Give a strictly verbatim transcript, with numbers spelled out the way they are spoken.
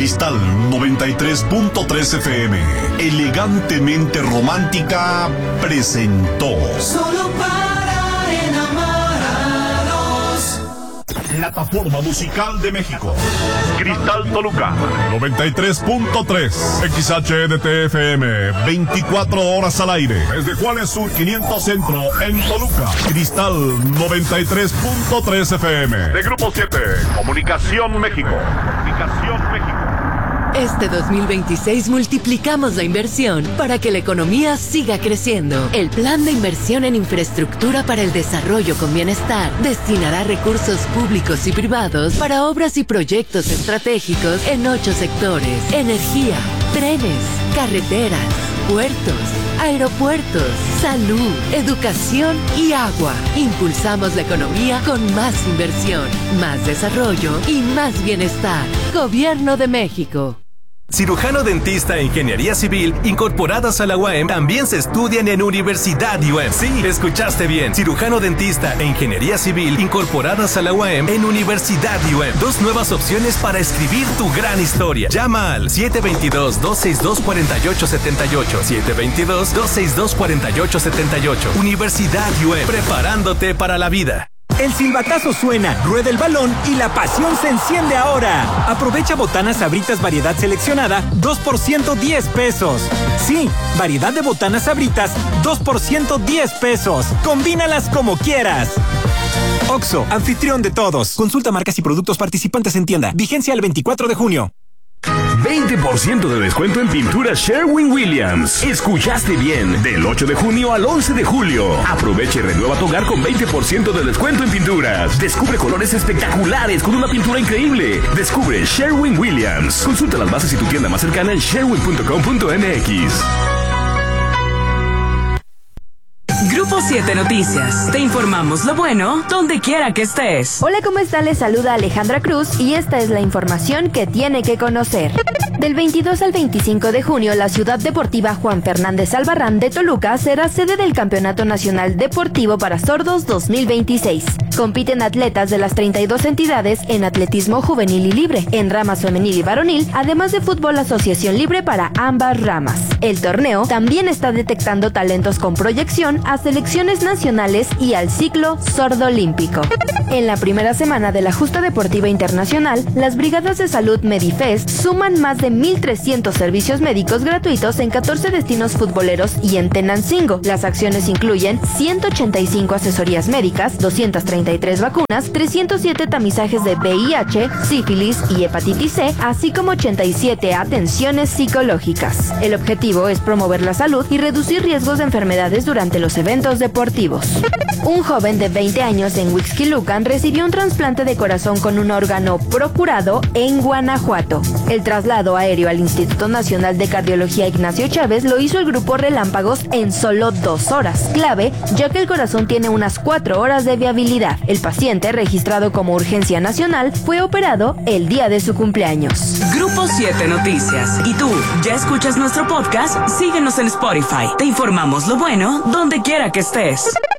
Cristal noventa y tres punto tres F M, elegantemente romántica, presentó Solo para enamorados. Plataforma Musical de México. Cristal Toluca noventa y tres punto tres, X H D T F M, veinticuatro horas al aire. Desde Juárez Sur quinientos Centro en Toluca. Cristal noventa y tres punto tres F M. De Grupo siete, Comunicación México. Comunicación México. Este dos mil veintiséis multiplicamos la inversión para que la economía siga creciendo. El Plan de Inversión en Infraestructura para el Desarrollo con Bienestar destinará recursos públicos y privados para obras y proyectos estratégicos en ocho sectores: energía, trenes, carreteras, puertos, aeropuertos, salud, educación y agua. Impulsamos la economía con más inversión, más desarrollo y más bienestar. Gobierno de México. Cirujano dentista e ingeniería civil incorporadas a la U A M también se estudian en Universidad U A M. Sí, escuchaste bien. Cirujano dentista e ingeniería civil incorporadas a la U A M en Universidad U A M. Dos nuevas opciones para escribir tu gran historia. Llama al siete dos dos, dos seis dos, cuatro ocho siete ocho. siete dos dos, dos seis dos, cuatro ocho siete ocho. Universidad U A M, preparándote para la vida. El silbatazo suena, rueda el balón y la pasión se enciende ahora. Aprovecha botanas Sabritas variedad seleccionada, dos por ciento diez pesos. Sí, variedad de botanas Sabritas, dos por ciento diez pesos. Combínalas como quieras. Oxxo, anfitrión de todos. Consulta marcas y productos participantes en tienda. Vigencia el veinticuatro de junio. veinte por ciento de descuento en pintura Sherwin-Williams. Escuchaste bien, del ocho de junio al once de julio. Aprovecha y renueva tu hogar con veinte por ciento de descuento en pinturas. Descubre colores espectaculares con una pintura increíble. Descubre Sherwin-Williams. Consulta las bases y tu tienda más cercana en sherwin punto com punto m x. Grupo siete Noticias. Te informamos lo bueno donde quiera que estés. Hola, ¿cómo está? Les saluda Alejandra Cruz y esta es la información que tiene que conocer. Del veintidós al veinticinco de junio, la Ciudad Deportiva Juan Fernández Albarrán de Toluca será sede del Campeonato Nacional Deportivo para Sordos dos mil veintiséis. Compiten atletas de las treinta y dos entidades en atletismo juvenil y libre, en ramas femenil y varonil, además de fútbol asociación libre para ambas ramas. El torneo también está detectando talentos con proyección a selecciones nacionales y al ciclo sordo olímpico. En la primera semana de la Justa Deportiva Internacional, las brigadas de salud Medifest suman más de mil trescientos servicios médicos gratuitos en catorce destinos futboleros y en Tenancingo. Las acciones incluyen ciento ochenta y cinco asesorías médicas, doscientas treinta y tres vacunas, trescientos siete tamizajes de V I H, sífilis y hepatitis C, así como ochenta y siete atenciones psicológicas. El objetivo es promover la salud y reducir riesgos de enfermedades durante los eventos deportivos. Un joven de veinte años en Huixquilucan recibió un trasplante de corazón con un órgano procurado en Guanajuato. El traslado aéreo al Instituto Nacional de Cardiología Ignacio Chávez lo hizo el grupo Relámpagos en solo dos horas, clave ya que el corazón tiene unas cuatro horas de viabilidad. El paciente, registrado como urgencia nacional, fue operado el día de su cumpleaños. Grupo siete Noticias. ¿Y tú, ya escuchas nuestro podcast? Síguenos en Spotify. Te informamos lo bueno donde quiera que estés.